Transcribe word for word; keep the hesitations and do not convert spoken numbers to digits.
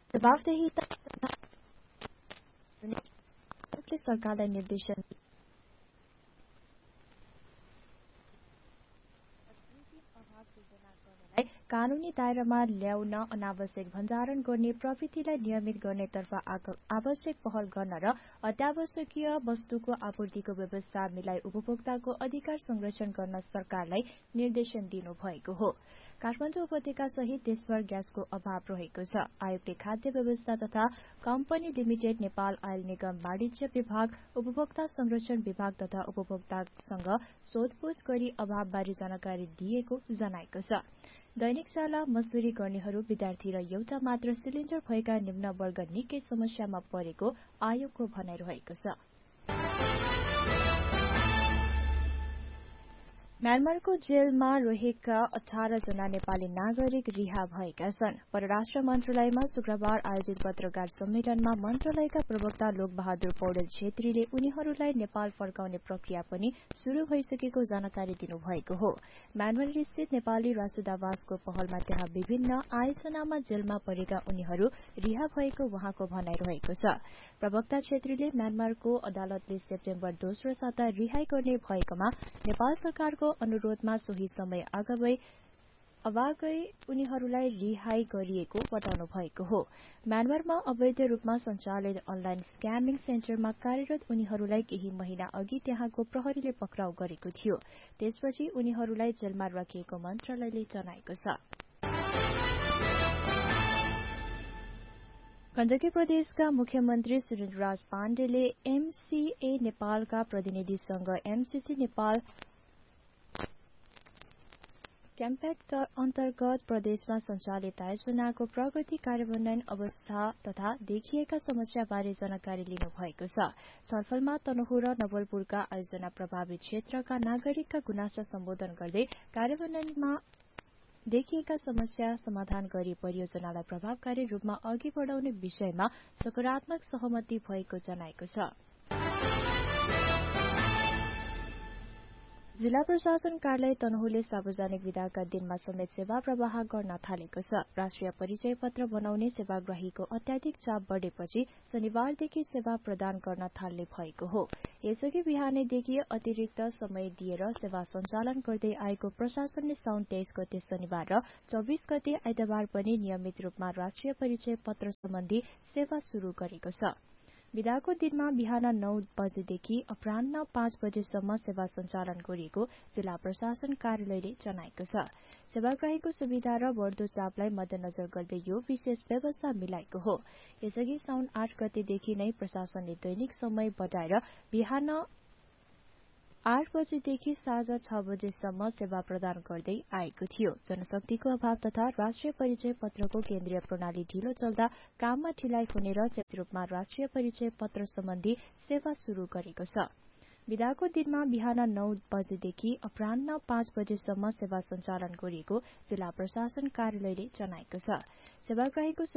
जवाफदेहिता सरकारलाई निर्देशन कानूनी दायरामा ल्याउन अनावश्यक भण्डारण गर्ने प्रवृत्तिलाई नियमित गर्नेतर्फ आवश्यक पहल गर्न र अत्यावश्यकीय वस्तुको आपूर्तिको व्यवस्था मिलाई उपभोक्ताको अधिकार संरक्षण गर्न सरकारलाई निर्देशन दिनु भएको हो। काठमाडौँ उपत्यका सहित देशभर ग्यासको अभाव रहेको छ। आयोगले खाद्य व्यवस्था तथा कम्पनी लिमिटेड, नेपाल आयल निगम, वाणिज्य विभाग, उपभोक्ता संरक्षण विभाग तथा उपभोक्तासँग सोधपूछ गरी अभावबारे जानकारी दिएको जनाएको छ। दैनिक जाला मजदुरी गर्नेहरू, विद्यार्थी र एउटा मात्र सिलिन्डर भएका निम्न वर्ग निकै समस्यामा परेको आयोगको भनाइरहेको छ। म्यानमारको जेलमा रहेका अठार जना नेपाली नागरिक रिहा भएका छन्। परराष्ट्र मन्त्रालयमा शुक्रबार आयोजित पत्रकार सम्मेलनमा मन्त्रालयका प्रवक्ता लोकबहादुर पौडेल छेत्रीले उनीहरूलाई नेपाल फर्काउने प्रक्रिया पनि शुरू भइसकेको जानकारी दिनुभएको हो। म्यानमार स्थित नेपाली राजदूतावासको पहलमा त्यहाँ विभिन्न आयोजनामा जेलमा परेका उनीहरू रिहा भएको उहाँको भनाइरहेको छ। प्रवक्ता छेत्रीले म्यानमारको अदालतले सेप्टेम्बर दोस्रो साता रिहाई गर्ने भएकोमा नेपाल सरकारको अनुरोधमा सोही समय अगावै अभागै उनीहरूलाई रिहाई गरिएको बताउनु भएको हो। म्यानमारमा अवैध रूपमा सञ्चालित अनलाइन स्क्यामिङ सेन्टरमा कार्यरत उनीहरूलाई केही महिना अघि त्यहाँको प्रहरीले पक्राउ गरेको थियो। त्यसपछि उनीहरूलाई जेलमा राखिएको मन्त्रालयले जनाएको छ। गण्डकी प्रदेशका मुख्यमन्त्री सुरेन्द्रराज पाण्डेले एमसीए नेपालका प्रतिनिधिसँग एमसीसी नेपाल क्याम्पेक्ट अन्तर्गत प्रदेशमा सञ्चालित आयोजनाको प्रगति, कार्यान्वयन अवस्था तथा देखिएका समस्याबारे जानकारी लिनु भएको छ। छलफलमा तनहुँ र नवलपुरका आयोजना प्रभावित क्षेत्रका नागरिकका गुनासो सम्बोधन गर्दै कार्यान्वयनमा देखिएका समस्या समाधान गरी परियोजनालाई प्रभावकारी रूपमा अघि बढाउने विषयमा सकारात्मक सहमति भएको जनाएको छ। जिल्ला प्रशासन कार्यालय तनहुँले सार्वजनिक विदाका दिनमा समेत सेवा प्रवाह गर्न थालेको छ। राष्ट्रिय परिचय पत्र बनाउने सेवाग्राहीको अत्याधिक चाप बढेपछि शनिबारदेखि सेवा प्रदान गर्न थाल्ने भएको हो। यसअघि बिहानैदेखि अतिरिक्त समय दिएर सेवा सञ्चालन गर्दै आएको प्रशासनले साउन तेइस गते शनिबार र चौबिस गते आइतबार पनि नियमित रूपमा राष्ट्रिय परिचय पत्र सम्बन्धी सेवा शुरू गरेको छ। विदाको दिनमा बिहान नौ बजेदेखि अपराह्न पाँच बजेसम्म सेवा सञ्चालन गरिएको जिल्ला प्रशासन कार्यालयले जनाएको छ। सेवाग्राहीको सुविधा र बढ्दो चापलाई मध्यनजर गर्दै यो विशेष व्यवस्था मिलाएको हो। यसअघि साउन आठ गतेदेखि नै प्रशासनले दैनिक समय बढाएर बिहान आठ बजेदेखि साँझ छ बजेसम्म सेवा प्रदान गर्दै आएको थियो। जनशक्तिको अभाव तथा राष्ट्रिय परिचय पत्रको केन्द्रीय प्रणाली ढिलो चल्दा काममा ढिलाइ हुने र संयुक्त रूपमा राष्ट्रिय परिचय पत्र सम्बन्धी सेवा शुरू गरेको छ। विदाको दिनमा बिहान नौ बजेदेखि अपराह्न पाँच बजेसम्म सेवा सञ्चालन गरिएको जिल्ला प्रशासन कार्यालयले जनाएको छ। सेवाग्राहीको